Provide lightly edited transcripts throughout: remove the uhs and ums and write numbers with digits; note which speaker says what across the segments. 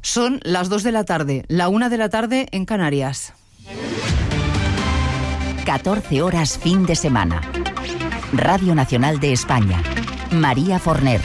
Speaker 1: Son las 2 de la tarde, la 1 de la tarde en Canarias.
Speaker 2: 14 horas fin de semana. Radio Nacional de España. María Forner.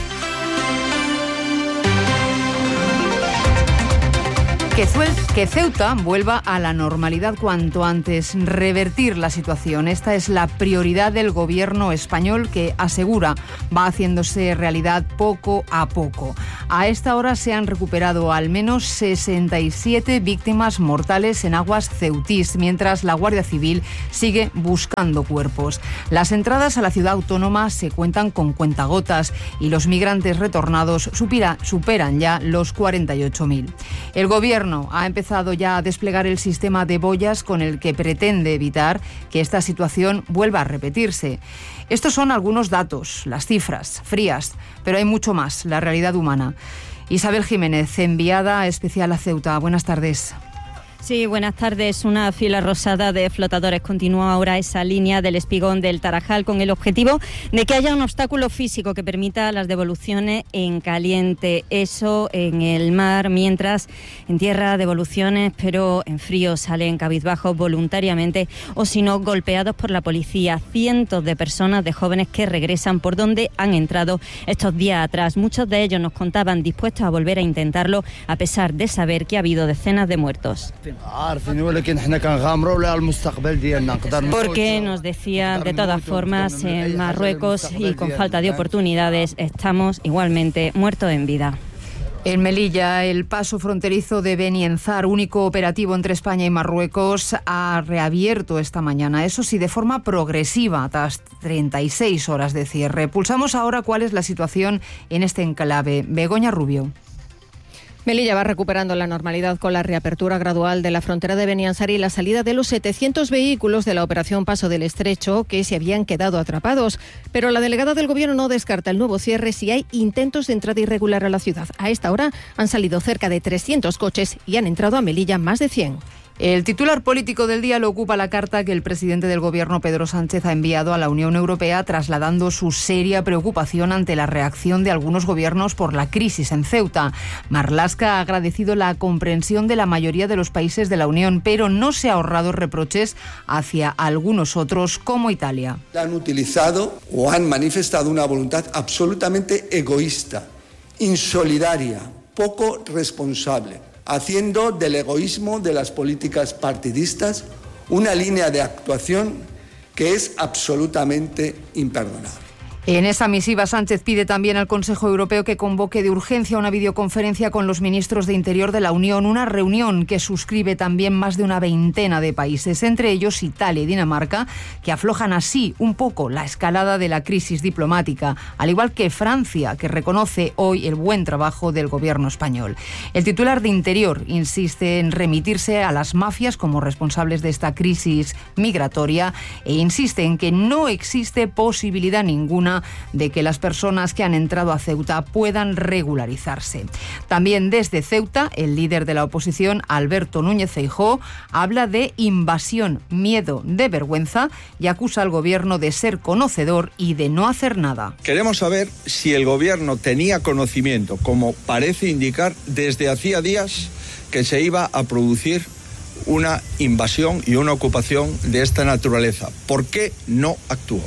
Speaker 1: Que Ceuta vuelva a la normalidad cuanto antes, revertir la situación. Esta es la prioridad del gobierno español, que asegura va haciéndose realidad poco a poco. A esta hora se han recuperado al menos 67 víctimas mortales en aguas ceutís, mientras la Guardia Civil sigue buscando cuerpos. Las entradas a la ciudad autónoma se cuentan con cuentagotas y los migrantes retornados superan ya los 48.000. El gobierno ha empezado ya a desplegar el sistema de boyas con el que pretende evitar que esta situación vuelva a repetirse. Estos son algunos datos, las cifras frías, pero hay mucho más, la realidad humana. Isabel Jiménez, enviada especial a Ceuta. Buenas tardes.
Speaker 3: Sí, buenas tardes. Una fila rosada de flotadores continúa ahora esa línea del espigón del Tarajal con el objetivo de que haya un obstáculo físico que permita las devoluciones en caliente. Eso en el mar, mientras en tierra devoluciones, pero en frío salen cabizbajos voluntariamente o si no golpeados por la policía. Cientos de personas, de jóvenes que regresan por donde han entrado estos días atrás. Muchos de ellos nos contaban dispuestos a volver a intentarlo a pesar de saber que ha habido decenas de muertos. Porque nos decían, de todas formas, en Marruecos y con falta de oportunidades estamos igualmente muertos en vida.
Speaker 1: En Melilla, el paso fronterizo de Benienzar, único operativo entre España y Marruecos, ha reabierto esta mañana, eso sí, de forma progresiva, tras 36 horas de cierre. Pulsamos ahora cuál es la situación en este enclave. Begoña Rubio.
Speaker 4: Melilla va recuperando la normalidad con la reapertura gradual de la frontera de Beniansar y la salida de los 700 vehículos de la operación Paso del Estrecho que se habían quedado atrapados. Pero la delegada del Gobierno no descarta el nuevo cierre si hay intentos de entrada irregular a la ciudad. A esta hora han salido cerca de 300 coches y han entrado a Melilla más de 100.
Speaker 1: El titular político del día lo ocupa la carta que el presidente del Gobierno, Pedro Sánchez, ha enviado a la Unión Europea trasladando su seria preocupación ante la reacción de algunos gobiernos por la crisis en Ceuta. Marlaska ha agradecido la comprensión de la mayoría de los países de la Unión, pero no se ha ahorrado reproches hacia algunos otros, como Italia.
Speaker 5: Han utilizado o han manifestado una voluntad absolutamente egoísta, insolidaria, poco responsable, haciendo del egoísmo de las políticas partidistas una línea de actuación que es absolutamente imperdonable.
Speaker 1: En esa misiva, Sánchez pide también al Consejo Europeo que convoque de urgencia una videoconferencia con los ministros de Interior de la Unión, una reunión que suscribe también más de una veintena de países, entre ellos Italia y Dinamarca, que aflojan así un poco la escalada de la crisis diplomática, al igual que Francia, que reconoce hoy el buen trabajo del gobierno español. El titular de Interior insiste en remitirse a las mafias como responsables de esta crisis migratoria e insiste en que no existe posibilidad ninguna de que las personas que han entrado a Ceuta puedan regularizarse. También desde Ceuta, el líder de la oposición, Alberto Núñez Feijóo, habla de invasión, miedo, de vergüenza y acusa al gobierno de ser conocedor y de no hacer nada.
Speaker 6: Queremos saber si el gobierno tenía conocimiento, como parece indicar desde hacía días, que se iba a producir una invasión y una ocupación de esta naturaleza. ¿Por qué no actuó?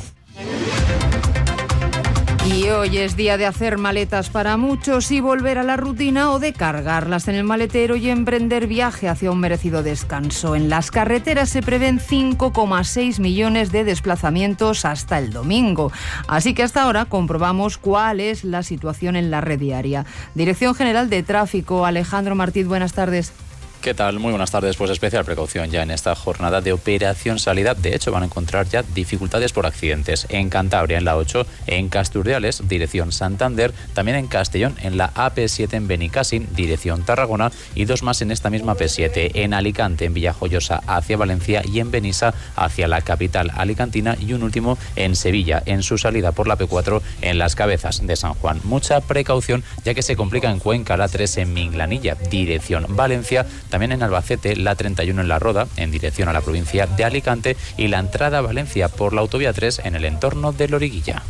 Speaker 1: Y hoy es día de hacer maletas para muchos y volver a la rutina o de cargarlas en el maletero y emprender viaje hacia un merecido descanso. En las carreteras se prevén 5,6 millones de desplazamientos hasta el domingo. Así que hasta ahora comprobamos cuál es la situación en la red diaria. Dirección General de Tráfico, Alejandro Martínez, buenas tardes.
Speaker 7: ¿Qué tal? Muy buenas tardes. Pues especial precaución ya en esta jornada de operación salida. De hecho, van a encontrar ya dificultades por accidentes en Cantabria, en la 8, en Casturdiales, dirección Santander, también en Castellón, en la AP7 en Benicàssim, dirección Tarragona, y dos más en esta misma AP7, en Alicante, en Villajoyosa, hacia Valencia, y en Benissa, hacia la capital alicantina, y un último en Sevilla, en su salida por la P4, en Las Cabezas de San Juan. Mucha precaución, ya que se complica en Cuenca, la 3 en Minglanilla, dirección Valencia, también en Albacete, la 31 en La Roda, en dirección a la provincia de Alicante, y la entrada a Valencia por la autovía 3 en el entorno de Loriguilla.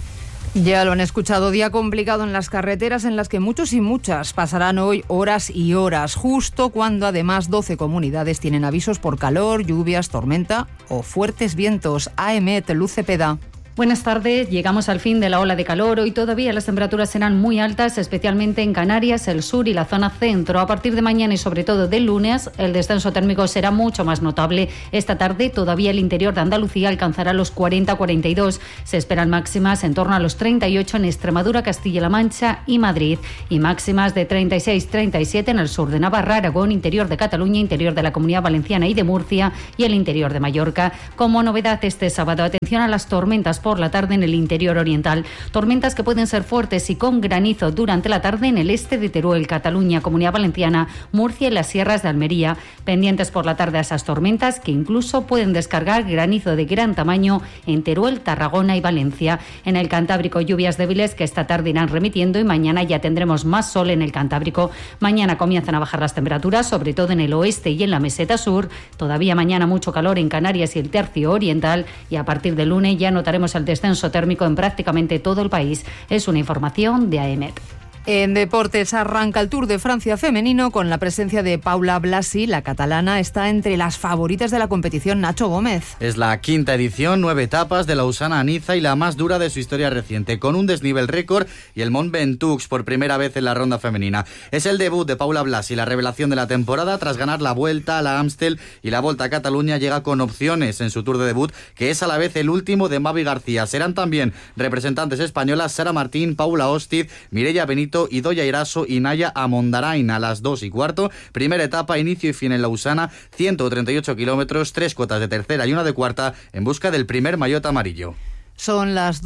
Speaker 1: Ya lo han escuchado, día complicado en las carreteras en las que muchos y muchas pasarán hoy horas y horas, justo cuando además 12 comunidades tienen avisos por calor, lluvias, tormenta o fuertes vientos. AEMET, Luz Cepeda.
Speaker 8: Buenas tardes, llegamos al fin de la ola de calor. Hoy todavía las temperaturas serán muy altas, especialmente en Canarias, el sur y la zona centro. A partir de mañana y sobre todo del lunes, el descenso térmico será mucho más notable. Esta tarde todavía el interior de Andalucía alcanzará los 40-42. Se esperan máximas en torno a los 38 en Extremadura, Castilla-La Mancha y Madrid. Y máximas de 36-37 en el sur de Navarra, Aragón, interior de Cataluña, interior de la Comunidad Valenciana y de Murcia y el interior de Mallorca. Como novedad este sábado, atención a las tormentas por la tarde en el interior oriental. Tormentas que pueden ser fuertes y con granizo durante la tarde en el este de Teruel, Cataluña, Comunidad Valenciana, Murcia y las sierras de Almería. Pendientes por la tarde a esas tormentas que incluso pueden descargar granizo de gran tamaño en Teruel, Tarragona y Valencia. En el Cantábrico, lluvias débiles que esta tarde irán remitiendo y mañana ya tendremos más sol en el Cantábrico. Mañana comienzan a bajar las temperaturas, sobre todo en el oeste y en la meseta sur. Todavía mañana mucho calor en Canarias y el tercio oriental, y a partir del lunes ya notaremos el descenso térmico en prácticamente todo el país. Es una información de AEMET.
Speaker 1: En deportes arranca el Tour de Francia femenino con la presencia de Paula Blasi. La catalana está entre las favoritas de la competición. Nacho Gómez.
Speaker 9: Es la quinta edición, 9 etapas de Lausana a Niza y la más dura de su historia reciente, con un desnivel récord y el Mont Ventoux por primera vez en la ronda femenina. Es el debut de Paula Blasi, la revelación de la temporada tras ganar la Vuelta a la Amstel y la Volta a Cataluña. Llega con opciones en su Tour de debut, que es a la vez el último de Mavi García. Serán también representantes españolas Sara Martín, Paula Hostiz, Mireia Benito, Idoia Iraso y Naya Amondarain a las 2:15. Primera etapa, inicio y fin en Lausana, 138 kilómetros, 3 cuotas de tercera y una de cuarta en busca del primer maillot amarillo.
Speaker 1: Son las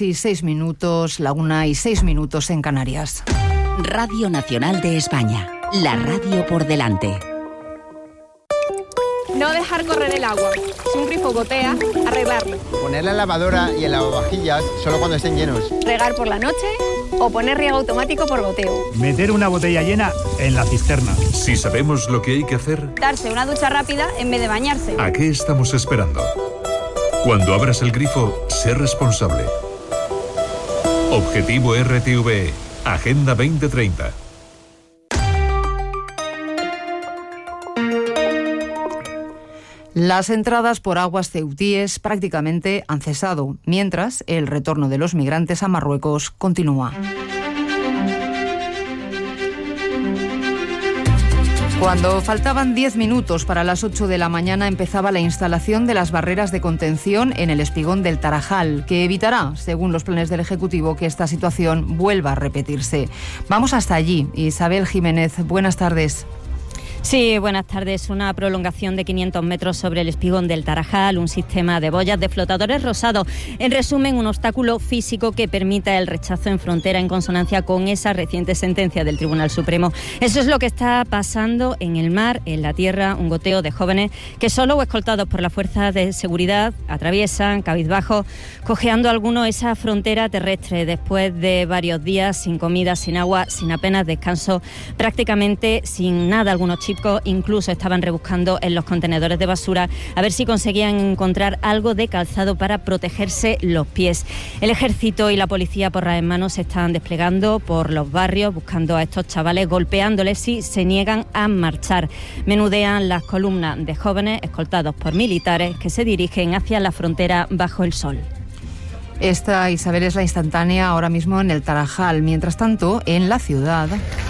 Speaker 1: 2:06, la 1:06 en Canarias.
Speaker 2: Radio Nacional de España, la radio por delante.
Speaker 10: No dejar correr el agua. Si un grifo gotea, arreglarlo.
Speaker 11: Poner la lavadora y el lavavajillas solo cuando estén llenos.
Speaker 10: Regar por la noche o poner riego automático por goteo.
Speaker 12: Meter una botella llena en la cisterna.
Speaker 13: Si sabemos lo que hay que hacer,
Speaker 10: Darse una ducha rápida en vez de bañarse.
Speaker 13: ¿a qué estamos esperando? Cuando abras el grifo, sé responsable. Objetivo RTVE, Agenda 2030.
Speaker 1: Las entradas por aguas ceutíes prácticamente han cesado, mientras el retorno de los migrantes a Marruecos continúa. Cuando faltaban 10 minutos para las 8 de la mañana empezaba la instalación de las barreras de contención en el espigón del Tarajal, que evitará, según los planes del Ejecutivo, que esta situación vuelva a repetirse. Vamos hasta allí. Isabel Jiménez, buenas tardes.
Speaker 3: Sí, buenas tardes. Una prolongación de 500 metros sobre el espigón del Tarajal, un sistema de boyas de flotadores rosados. En resumen, un obstáculo físico que permita el rechazo en frontera en consonancia con esa reciente sentencia del Tribunal Supremo. Eso es lo que está pasando en el mar, en la tierra, un goteo de jóvenes que solo o escoltados por las fuerzas de seguridad atraviesan, cabizbajos, cojeando algunos esa frontera terrestre después de varios días sin comida, sin agua, sin apenas descanso, prácticamente sin nada. Algunos chicos incluso estaban rebuscando en los contenedores de basura a ver si conseguían encontrar algo de calzado para protegerse los pies. El ejército y la policía porras en mano se están desplegando por los barrios buscando a estos chavales, golpeándoles si se niegan a marchar. Menudean las columnas de jóvenes escoltados por militares que se dirigen hacia la frontera bajo el sol.
Speaker 1: Esta, Isabel, es la instantánea ahora mismo en el Tarajal. Mientras tanto, en la ciudad,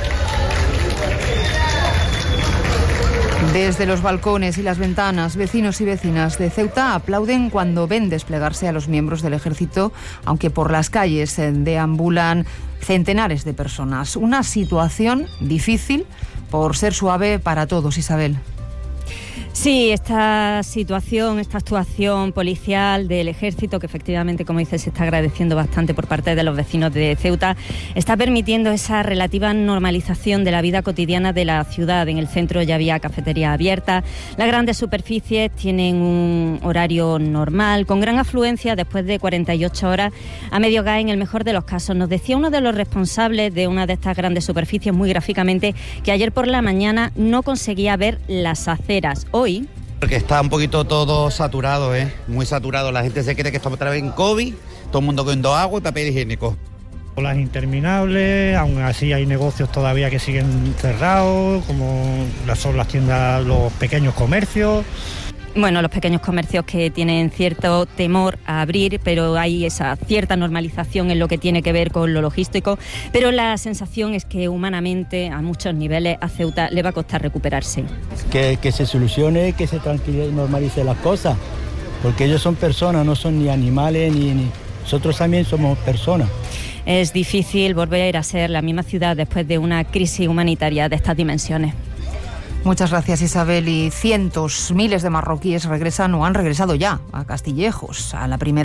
Speaker 1: desde los balcones y las ventanas, vecinos y vecinas de Ceuta aplauden cuando ven desplegarse a los miembros del ejército, aunque por las calles deambulan centenares de personas. Una situación difícil por ser suave para todos, Isabel.
Speaker 3: Sí, esta situación, esta actuación policial del ejército, que efectivamente, como dices, se está agradeciendo bastante por parte de los vecinos de Ceuta, está permitiendo esa relativa normalización de la vida cotidiana de la ciudad. En el centro ya había cafeterías abiertas, las grandes superficies tienen un horario normal, con gran afluencia después de 48 horas a medio gas en el mejor de los casos. Nos decía uno de los responsables de una de estas grandes superficies muy gráficamente que ayer por la mañana no conseguía ver las aceras. Hoy
Speaker 14: Porque está un poquito todo saturado, muy saturado. La gente se cree que estamos otra vez en COVID, todo el mundo cogiendo agua y papel higiénico.
Speaker 12: Las interminables, aún así hay negocios todavía que siguen cerrados, como son las tiendas, los pequeños comercios.
Speaker 3: Bueno, los pequeños comercios que tienen cierto temor a abrir, pero hay esa cierta normalización en lo que tiene que ver con lo logístico, pero la sensación es que humanamente, a muchos niveles, a Ceuta le va a costar recuperarse.
Speaker 15: Que se solucione, que se tranquilice, normalice las cosas, porque ellos son personas, no son ni animales, ni nosotros también somos personas.
Speaker 3: Es difícil volver a ser la misma ciudad después de una crisis humanitaria de estas dimensiones.
Speaker 1: Muchas gracias, Isabel. Y cientos, miles de marroquíes regresan o han regresado ya a Castillejos, a la primera